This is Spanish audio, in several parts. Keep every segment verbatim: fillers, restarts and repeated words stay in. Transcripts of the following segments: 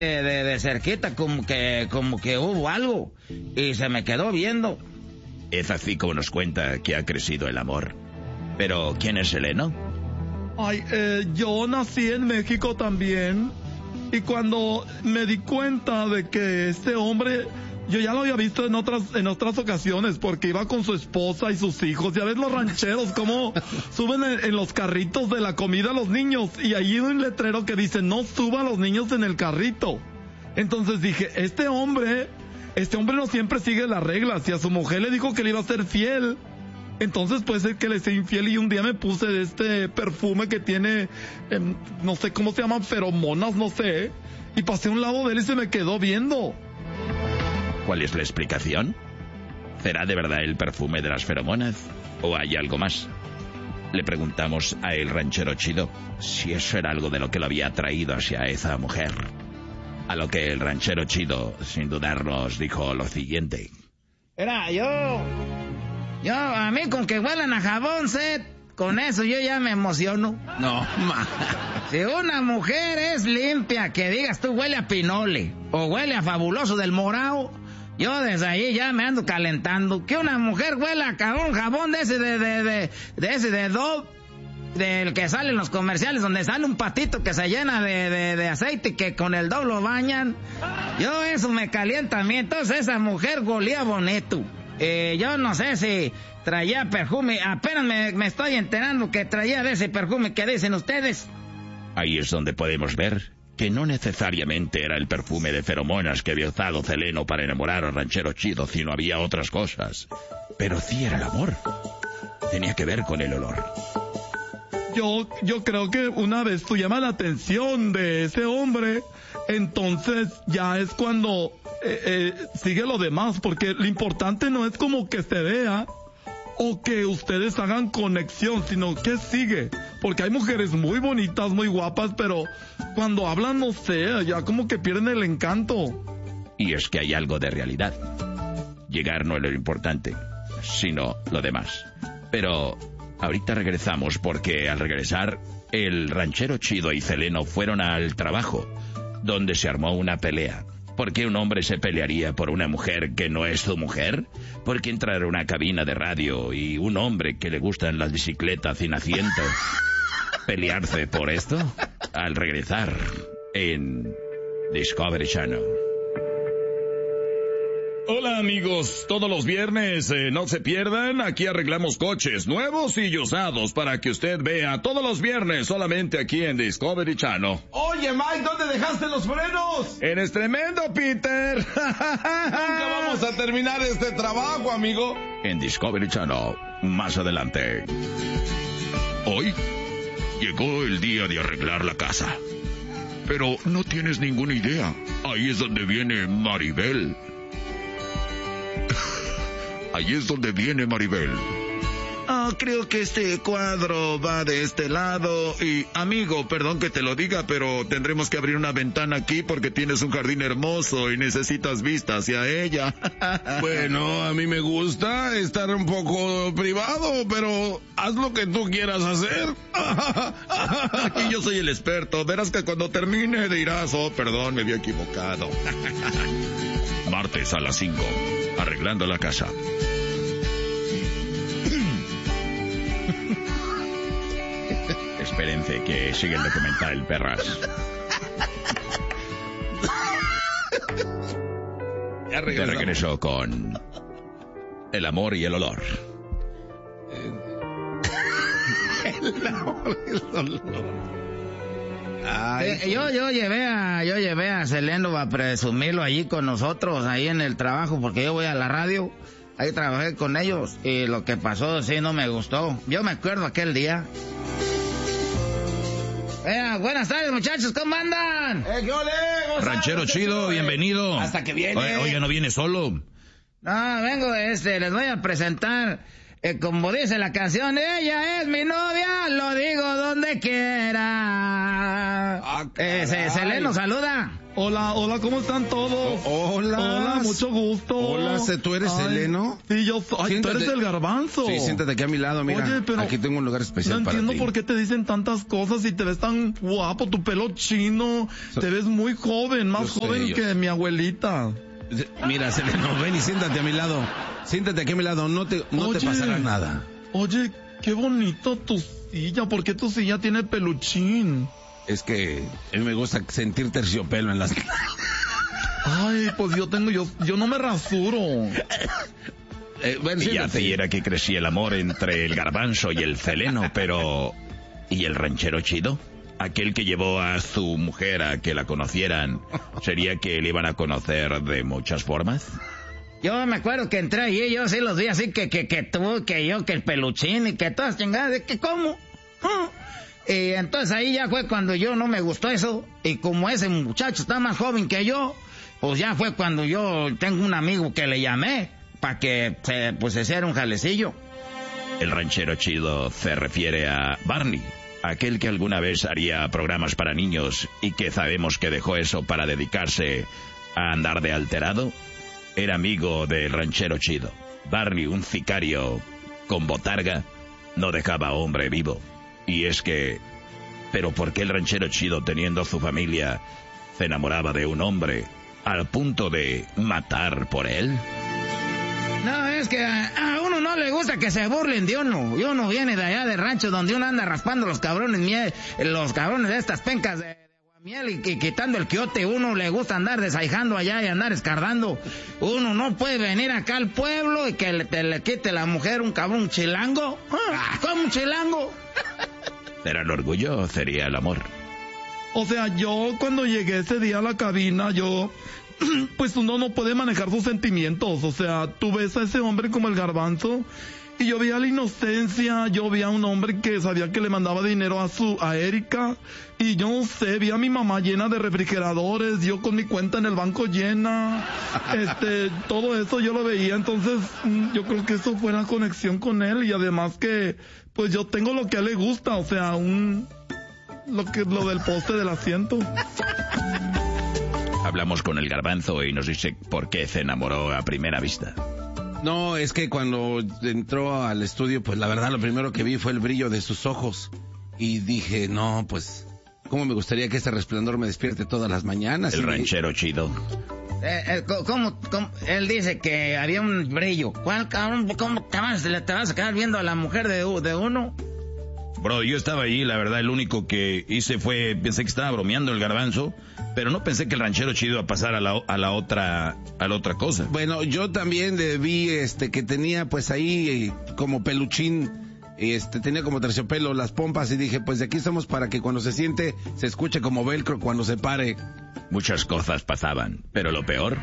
de, de, de cerquita, como que, como que hubo algo, y se me quedó viendo. Es así como nos cuenta que ha crecido el amor. Pero, ¿quién es Seleno? Ay, eh, yo nací en México también, y cuando me di cuenta de que este hombre, yo ya lo había visto en otras en otras ocasiones, porque iba con su esposa y sus hijos. Ya ves los rancheros cómo suben en, en los carritos de la comida a los niños, y ahí hay un letrero que dice, no suba a los niños en el carrito. Entonces dije, este hombre, este hombre no siempre sigue las reglas, y a su mujer le dijo que le iba a ser fiel. Entonces puede ser que le sea infiel, y un día me puse de este perfume que tiene, eh, no sé cómo se llaman, feromonas, no sé, y pasé a un lado de él y se me quedó viendo. ¿Cuál es la explicación? ¿Será de verdad el perfume de las feromonas? ¿O hay algo más? Le preguntamos a el ranchero chido si eso era algo de lo que lo había atraído hacia esa mujer. A lo que el ranchero chido, sin dudarnos, dijo lo siguiente. Era yo... Yo, a mí con que huelan a jabón, Seth, con eso yo ya me emociono. No, ma. Si una mujer es limpia, que digas tú huele a pinole, o huele a fabuloso del morao, yo desde ahí ya me ando calentando. Que una mujer huela a jabón, jabón de ese de, de, de, de ese de Dove, del que sale en los comerciales, donde sale un patito que se llena de, de, de aceite y que con el Dove lo bañan. Yo eso me calienta a mí, entonces esa mujer golía bonito. Eh, yo no sé si traía perfume, apenas me, me estoy enterando que traía de ese perfume que dicen ustedes. Ahí es donde podemos ver que no necesariamente era el perfume de feromonas que había usado Seleno para enamorar al ranchero chido, sino había otras cosas. Pero sí era el amor. Tenía que ver con el olor. Yo, yo creo que una vez tú llamas la atención de ese hombre, entonces ya es cuando eh, eh, sigue lo demás, porque lo importante no es como que se vea o que ustedes hagan conexión, sino que sigue, porque hay mujeres muy bonitas, muy guapas, pero cuando hablan, no sé, ya como que pierden el encanto. Y es que hay algo de realidad. Llegar no es lo importante, sino lo demás. Pero ahorita regresamos, porque al regresar, el ranchero chido y Seleno fueron al trabajo, donde se armó una pelea. ¿Por qué un hombre se pelearía por una mujer que no es su mujer? ¿Por qué entrar a una cabina de radio y un hombre que le gustan las bicicletas sin asiento pelearse por esto? Al regresar en Discovery Channel. Hola amigos, todos los viernes eh, no se pierdan, aquí arreglamos coches nuevos y usados para que usted vea todos los viernes solamente aquí en Discovery Channel. Oye Mike, ¿dónde dejaste los frenos? En Estremendo, Peter. Nunca vamos a terminar este trabajo, amigo. En Discovery Channel, más adelante. Hoy llegó el día de arreglar la casa. Pero no tienes ninguna idea. Ahí es donde viene Maribel. Ahí es donde viene Maribel. Oh, creo que este cuadro va de este lado. Y, amigo, perdón que te lo diga, pero tendremos que abrir una ventana aquí porque tienes un jardín hermoso y necesitas vista hacia ella. Bueno, a mí me gusta estar un poco privado, pero haz lo que tú quieras hacer. Aquí yo soy el experto. Verás que cuando termine dirás, oh, perdón, me había equivocado. Martes a las cinco, arreglando la casa. Espérense que sigue el documental, perras. Ya Te regreso con el amor y el olor. El amor y el olor. Ay, Eh, yo, yo llevé a, yo llevé a Seleno a presumirlo allí con nosotros, ahí en el trabajo, porque yo voy a la radio, ahí trabajé con ellos, y lo que pasó sí no me gustó. Yo me acuerdo aquel día. Eh, buenas tardes, muchachos, ¿cómo andan? Eh, ¿qué ole, Gonzalo? Ranchero chido, bienvenido. Hasta que viene. Oye, oye, no viene solo. No, vengo, este, les voy a presentar, eh, como dice la canción, ella es mi novia, lo digo donde quiera. Ah, eh, se, caray. Seleno, saluda. Hola, hola, ¿cómo están todos? O- hola. Hola, mucho gusto. Hola, ¿tú eres Ay, Seleno? Sí, yo soy. Ay, Siéntate. tú eres el garbanzo. Sí, siéntate aquí a mi lado, mira. Oye, pero aquí tengo un lugar especial no para ti. entiendo por qué te dicen tantas cosas y te ves tan guapo, tu pelo chino, So- te ves muy joven, más Yo sé, joven yo que sé. mi abuelita. Mira, Seleno, ven y siéntate a mi lado. Siéntate aquí a mi lado, no te, no Oye. te pasará nada. Oye, qué bonito tu silla, ¿por qué tu silla tiene peluchín? Es que a mí me gusta sentir terciopelo en las... Ay, pues yo tengo, yo, yo no me rasuro. Eh, bueno, Y ya siéntate. así era que crecía el amor entre el garbanzo y el feleno, pero... ¿Y el ranchero chido? Aquel que llevó a su mujer a que la conocieran, ¿sería que le iban a conocer de muchas formas? Yo me acuerdo que entré ahí y yo sí los vi así que, que, que tú, que yo, que el peluchín y que todas chingadas, de que cómo. Ah. Y entonces ahí ya fue cuando yo no me gustó eso. Y como ese muchacho está más joven que yo, pues ya fue cuando yo tengo un amigo que le llamé para que se, pues se hiciera un jalecillo. El ranchero chido se refiere a Barney, aquel que alguna vez haría programas para niños y que sabemos que dejó eso para dedicarse a andar de alterado. Era amigo del ranchero chido. Barney, un sicario con botarga, no dejaba hombre vivo. Y es que... ¿Pero por qué el ranchero chido, teniendo su familia, se enamoraba de un hombre al punto de matar por él? No, es que a, a uno no le gusta que se burlen de uno. Y uno viene de allá de rancho donde uno anda raspando los cabrones miel, los cabrones de estas pencas de, de aguamiel y, y quitando el quiote. Uno le gusta andar desaijando allá y andar escardando. Uno no puede venir acá al pueblo y que le, te le quite la mujer un cabrón chilango. Ah, ¿cómo un chilango? ¿Era el orgullo o sería el amor? O sea, yo cuando llegué ese día a la cabina, yo, pues uno no puede manejar sus sentimientos. O sea, tú ves a ese hombre como el garbanzo y yo veía la inocencia, yo veía a un hombre que sabía que le mandaba dinero a su, a Erika y yo no sé, vi a mi mamá llena de refrigeradores, yo con mi cuenta en el banco llena, este, todo eso yo lo veía, entonces mm, yo creo que eso fue la conexión con él y además que, pues yo tengo lo que a él le gusta, o sea, un... Lo que lo del poste del asiento. Hablamos con el garbanzo y nos dice por qué se enamoró a primera vista. No, es que cuando entró al estudio, pues la verdad lo primero que vi fue el brillo de sus ojos. Y dije, no, pues, ¿cómo me gustaría que este resplandor me despierte todas las mañanas? El Y- ranchero chido. Eh, eh, ¿cómo, cómo? Él dice que había un brillo. ¿Cuál cabrón? ¿Cómo te vas, te vas a quedar viendo a la mujer de, de uno? Bro, yo estaba ahí, la verdad, el único que hice fue, pensé que estaba bromeando el garbanzo, pero no pensé que el ranchero chido iba a pasar a la, a la otra, a la otra cosa. Bueno, yo también eh, vi este que tenía pues ahí eh, como peluchín, este tenía como terciopelo las pompas y dije, pues de aquí estamos para que cuando se siente se escuche como velcro cuando se pare. Muchas cosas pasaban, pero lo peor...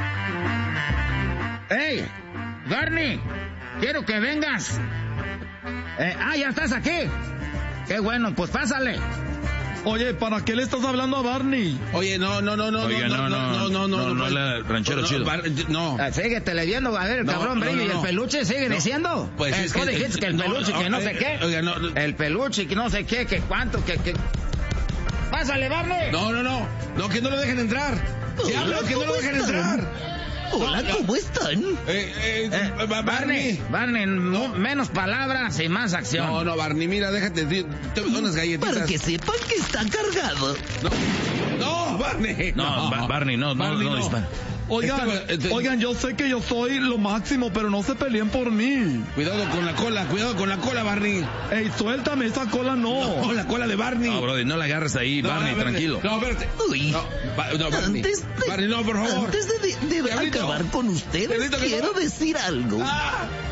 ¡Ey! ¡Barney! ¡Quiero que vengas! Eh, ¡Ah, ya estás aquí! ¡Qué bueno! Pues pásale. Oye, ¿para qué le estás hablando a Barney? Oye, no, no, no, no, Oiga, no, no, no, no, no, no, la ranchero no, chido. Bar- no. Ah, síguetele viendo, a ver, el No, cabrón no, brillo no, y el no. peluche, sigue No. diciendo. Pues Eh, es tú que- dijiste que el no, peluche, no, que no sé eh, qué. oiga, no, no. El peluche, que no sé qué, que cuánto, que... que... ¡Pásale, Barney! No, no, no, no, que no lo dejen entrar. Si Hola, hablo, que no lo ¿cómo dejen están? entrar. Hola, ¿cómo están? Eh, eh, Eh, Ba- Barney, Barney, no- menos palabras y más acción. No, no, Barney, mira, déjate, te te doy unas galletitas. Para que sepan que está cargado. No, no, Barney. No, Ba- Barney, no, no, Barney, no dispara. Oigan, Estaba- este- oigan, yo sé que yo soy lo máximo, pero no se peleen por mí. Cuidado con la cola, cuidado con la cola, Barney. Ey, suéltame, esa cola no. No, la cola de Barney. No, brother, no la agarres ahí, No, Barney, no, espérate. tranquilo. No, espérate. Uy. No, Ba- no, Barney. Antes de, Barney, no, por favor. Antes de, de- de Diablito. acabar con ustedes, Diablito, que quiero no- decir algo. Ah.